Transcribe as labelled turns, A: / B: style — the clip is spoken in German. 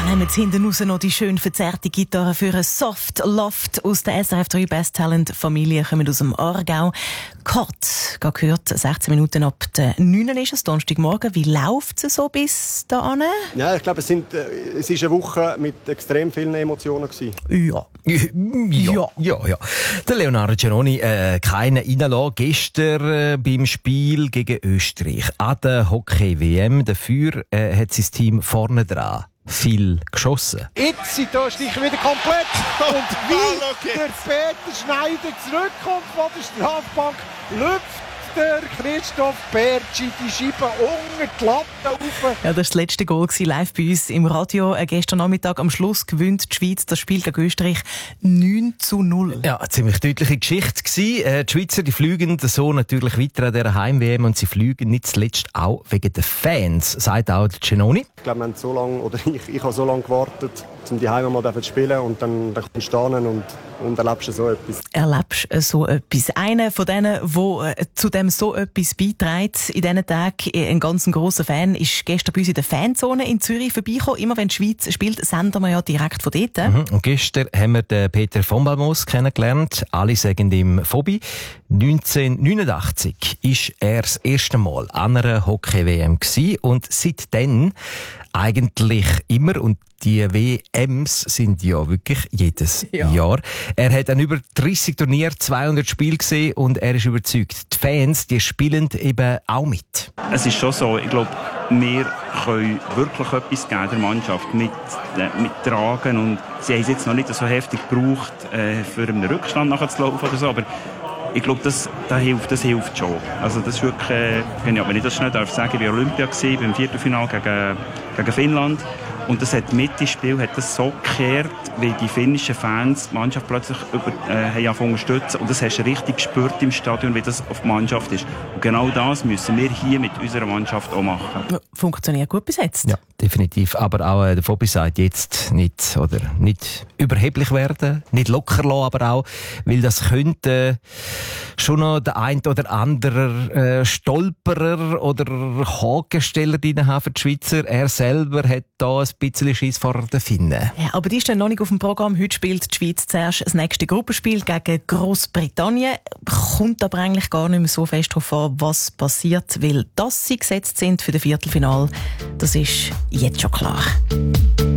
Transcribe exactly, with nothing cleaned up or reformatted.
A: haben wir jetzt hinten raus noch die schön verzerrte Gitarre für ein Soft Loft aus der S R F drei Best Talent Familie, kommen aus dem Aargau. Kurt, gehört, sechzehn Minuten ab der neun ist es, Donnerstagmorgen. Wie läuft es so bis dahin?
B: Ja, ich glaube, es, sind, es ist eine Woche mit extrem vielen Emotionen gewesen.
A: Ja.
C: Ja, ja, ja. Der Leonardo Giannoni äh, keine reinlassen. Gestern äh, beim Spiel gegen Österreich an der Hockey-W M. Dafür äh, hat sein Team vorne dran viel geschossen.
D: Jetzt sind die Österreicher wieder komplett. Und wie der Peter Schneider zurückkommt von der Strafbank, lüpft der Christoph Bertschi die Scheibe unter die Latte rauf.
A: Ja, das war das letzte Goal live bei uns im Radio. Gestern Nachmittag am Schluss gewinnt die Schweiz das Spiel gegen Österreich neun zu null.
C: Ja, eine ziemlich deutliche Geschichte gewesen. Äh, die Schweizer, die fliegen so natürlich weiter an dieser Heim-W M und sie fliegen nicht zuletzt auch wegen der Fans, sagt auch der Giannoni.
B: Ich glaube, wir haben so lange, oder ich, ich habe so lange gewartet, um die Heim mal zu spielen und dann, dann kommst du hin und, und erlebst so etwas.
A: Erlebst so etwas. Einer von denen, der äh, zu dem so etwas beiträgt in diesen Tagen, ein ganz grosser Fan, ist gestern bei uns in der Fanzone in Zürich vorbeigekommen. Immer wenn die Schweiz spielt, senden wir ja direkt von dort.
C: Mhm. Und gestern haben wir den Peter von Balmos kennengelernt. Alle sagen ihm Phobi. neunzehnhundertneunundachtzig war er das erste Mal an einer Hockey-W M gewesen und seitdem eigentlich immer, und die W Ms sind ja wirklich jedes ja. Jahr. Er hat an über dreissig Turnieren, zweihundert Spiele gesehen und er ist überzeugt, die Fans, die spielen eben auch mit.
E: Es ist schon so, ich glaube, wir können wirklich etwas geben der Mannschaft mit, äh, mit Tragen, und sie haben es jetzt noch nicht so heftig gebraucht, äh, für einen Rückstand nachher zu laufen oder so, aber ich glaube, das, das, hilft, das hilft schon. Also das ist wirklich äh, genial. Wenn ich das schnell darf sagen, ich war Olympia gewesen, beim Viertelfinale gegen, gegen Finnland. Und das hat mit dem Spiel hat das so gekehrt, weil die finnischen Fans die Mannschaft plötzlich über, äh, haben unterstützt. Und das hast du richtig gespürt im Stadion, wie das auf die Mannschaft ist. Und genau das müssen wir hier mit unserer Mannschaft auch machen.
A: Funktioniert gut bis jetzt.
C: Ja, definitiv. Aber auch äh, der Phobi sagt jetzt nicht, oder nicht überheblich werden, nicht locker lassen, aber auch, weil das könnte äh, schon noch der ein oder andere äh, Stolperer oder Hakensteller drin haben für die Schweizer. Er selber hat da ein bisschen Schiss vor den Finnen.
A: Ja, aber die stehen noch nicht auf dem Programm. Heute spielt die Schweiz zuerst das nächste Gruppenspiel gegen Großbritannien. Kommt aber eigentlich gar nicht mehr so fest darauf an, was passiert, weil dass sie gesetzt sind für das Viertelfinale, das ist jetzt schon klar.